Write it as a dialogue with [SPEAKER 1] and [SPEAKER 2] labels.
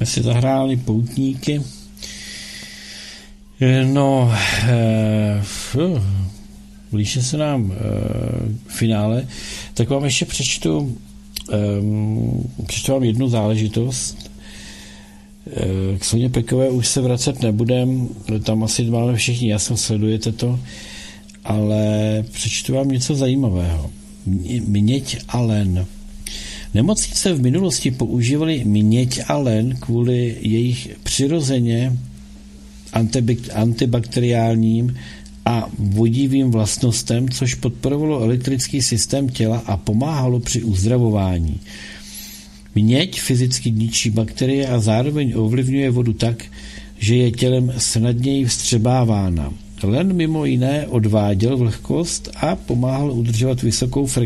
[SPEAKER 1] jsme si zahráli poutníky. No, blíže se nám finále, tak vám ještě přečtu vám jednu záležitost. K Soně Pekové už se vracet nebudem, tam asi máme všichni, jasno sledujete to, ale přečtu vám něco zajímavého. Měď a len. Nemocnice v minulosti používaly měď a len kvůli jejich přirozeně antibakteriálním a vodivým vlastnostem, což podporovalo elektrický systém těla a pomáhalo při uzdravování. Měď fyzicky ničí bakterie a zároveň ovlivňuje vodu tak, že je tělem snadněji vstřebávána. Len mimo jiné odváděl vlhkost a pomáhal udržovat vysokou frekvenci